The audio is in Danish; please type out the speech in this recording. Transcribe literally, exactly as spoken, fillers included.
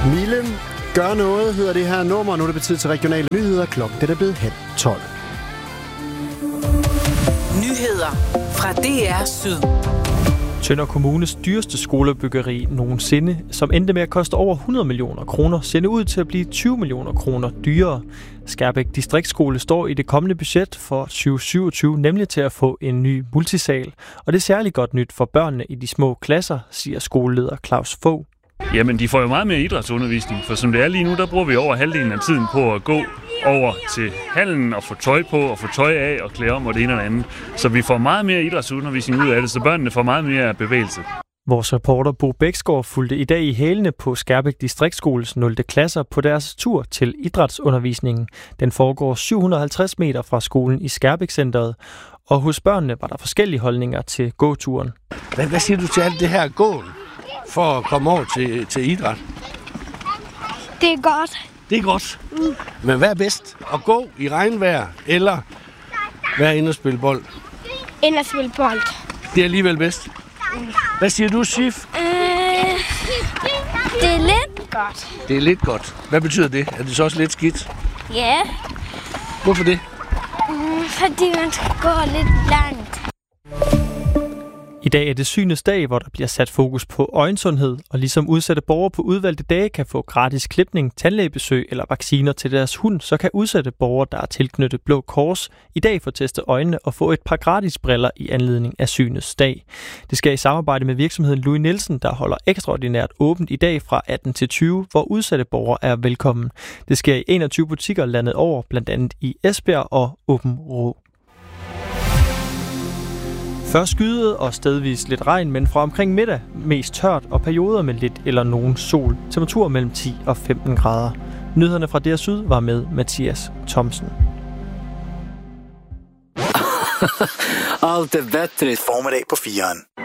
Mille, gør noget, hedder det her nummer. Nu er det betid til regionale nyheder. Klokken det er blevet halv tolv. Nyheder fra D R Syd. Tønder Kommunes dyreste skolebyggeri nogensinde, som endte med at koste over hundrede millioner kroner, ser ud til at blive tyve millioner kroner dyrere. Skærbæk Distriktsskole står i det kommende budget for tyve syvogtyve, nemlig til at få en ny multisal. Og det er særligt godt nyt for børnene i de små klasser, siger skoleleder Claus Fogh. Jamen, de får jo meget mere idrætsundervisning, for som det er lige nu, der bruger vi over halvdelen af tiden på at gå over til hallen og få tøj på og få tøj af og klæde om og det ene og det andet. Så vi får meget mere idrætsundervisning ud af det, så børnene får meget mere bevægelse. Vores reporter Bo Bæksgaard fulgte i dag i hælene på Skærbæk Distriktsskoles nul klasser på deres tur til idrætsundervisningen. Den foregår syv hundrede og halvtreds meter fra skolen i Skærbæk-centret, og hos børnene var der forskellige holdninger til gåturen. Hvad, hvad siger du til alt det her gåen for at komme over til, til idræt? Det er godt. Det er godt. Mm. Men hvad er bedst? At gå i regnvejr eller være inde og spille bold? Ind og spille bold. Det er alligevel bedst. Hvad siger du, Sif? Øh, det er lidt godt. Det er lidt godt. Hvad betyder det? Er det så også lidt skidt? Ja. Hvorfor det? Mm, fordi man skal gå lidt langt. I dag er det sygenes dag, hvor der bliver sat fokus på øjensundhed, og ligesom udsatte borgere på udvalgte dage kan få gratis klipning, tandlægebesøg eller vacciner til deres hund, så kan udsatte borgere, der er tilknyttet Blå Kors, i dag få testet øjnene og få et par gratis briller i anledning af sygenes dag. Det skal i samarbejde med virksomheden Louis Nielsen, der holder ekstraordinært åbent i dag fra atten til tyve, hvor udsatte borgere er velkommen. Det sker i enogtyve butikker landet over, blandt andet i Esbjerg og Aabenraa. Først skyede og stedvis lidt regn, men fra omkring middag mest tørt og perioder med lidt eller nogen sol. Temperatur mellem ti og femten grader. Nyhederne fra D R Syd var med Mathias Thomsen. Allt är bättre. Formiddag på firen.